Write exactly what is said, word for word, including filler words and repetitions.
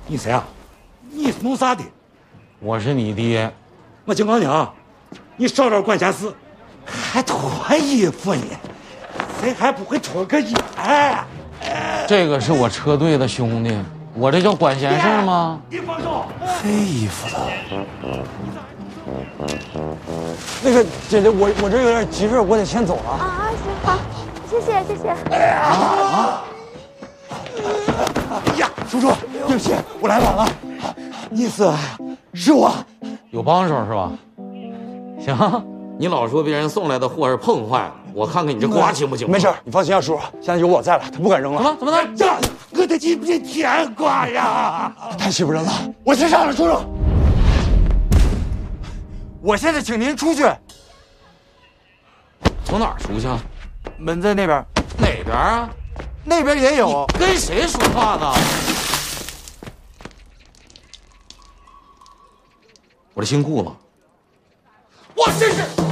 你谁啊？你是弄啥的？ 我是你爹。 我警告你啊，你少点管闲事，还脱衣服呢，谁还不会抽个烟？ 这个是我车队的兄弟，我这叫管闲事吗？ 你放手！ 黑衣服的。那个姐姐，我我这有点急事，我得先走了。 啊，行，好，谢谢谢谢。 啊！哎呀，叔叔，对不起，我来晚了。意思是我有帮手是吧？行，你老说别人送来的货是碰坏了，我看看你这瓜行不行？ 没事，你放心啊，叔叔，现在有我在了，他不敢扔了。 怎么怎么的？ 呀，我的今天甜瓜呀！ 太欺负人了， 我先上了，叔叔。 我现在请您出去。 从哪儿出去？ 门在那边。 哪边啊？ 那边也有。 你跟谁说话呢？我这姓顾了。我试试。